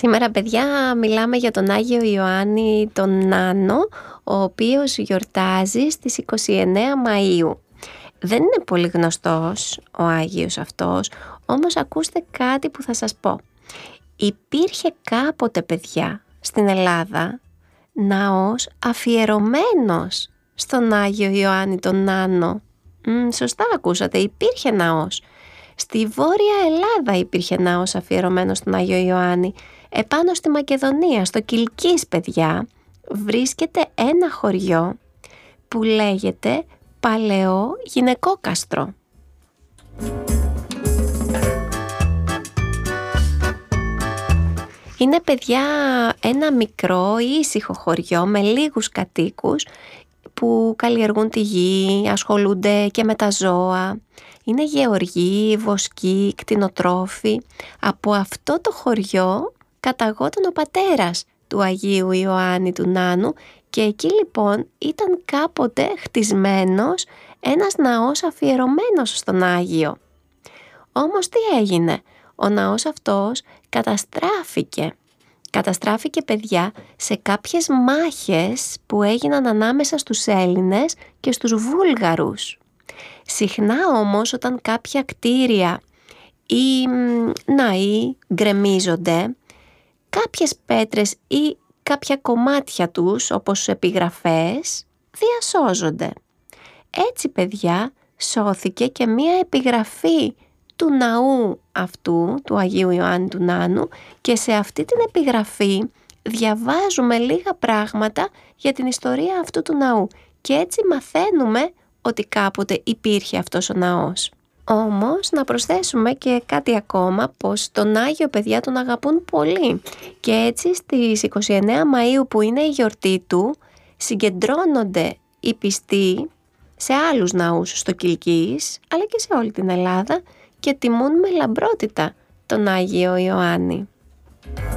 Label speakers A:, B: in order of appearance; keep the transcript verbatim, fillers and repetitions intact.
A: Σήμερα, παιδιά, μιλάμε για τον Άγιο Ιωάννη τον Νάνο, ο οποίος γιορτάζει στις είκοσι εννέα Μαΐου. Δεν είναι πολύ γνωστός ο Άγιος αυτός, όμως ακούστε κάτι που θα σας πω. Υπήρχε κάποτε, παιδιά, στην Ελλάδα, ναός αφιερωμένος στον Άγιο Ιωάννη τον Νάνο. Μ, σωστά ακούσατε, υπήρχε ναός. Στη Βόρεια Ελλάδα υπήρχε ναός αφιερωμένος στον Άγιο Ιωάννη. Επάνω στη Μακεδονία, στο Κιλκής, παιδιά, βρίσκεται ένα χωριό που λέγεται Παλαιό Γυναικόκαστρο. Είναι, παιδιά, ένα μικρό ήσυχο χωριό με λίγους κατοίκους που καλλιεργούν τη γη, ασχολούνται και με τα ζώα. Είναι γεωργοί, βοσκοί, κτηνοτρόφοι. Από αυτό το χωριό καταγόταν ο πατέρας του Αγίου Ιωάννη του Νάνου και εκεί λοιπόν ήταν κάποτε χτισμένος ένας ναός αφιερωμένος στον Άγιο. Όμως τι έγινε? Ο ναός αυτός καταστράφηκε. Καταστράφηκε, παιδιά, σε κάποιες μάχες που έγιναν ανάμεσα στους Έλληνες και στους Βούλγαρους. Συχνά όμως όταν κάποια κτίρια ή ναοί γκρεμίζονται, κάποιες πέτρες ή κάποια κομμάτια τους, όπως επιγραφές, διασώζονται. Έτσι, παιδιά, σώθηκε και μία επιγραφή του ναού αυτού, του Αγίου Ιωάννη του Νάνου, και σε αυτή την επιγραφή διαβάζουμε λίγα πράγματα για την ιστορία αυτού του ναού και έτσι μαθαίνουμε ότι κάποτε υπήρχε αυτός ο ναός. Όμως να προσθέσουμε και κάτι ακόμα, πως τον Άγιο, παιδιά, τον αγαπούν πολύ και έτσι στις είκοσι εννέα Μαΐου, που είναι η γιορτή του, συγκεντρώνονται οι πιστοί σε άλλους ναούς στο Κιλκής αλλά και σε όλη την Ελλάδα και τιμούν με λαμπρότητα τον Άγιο Ιωάννη.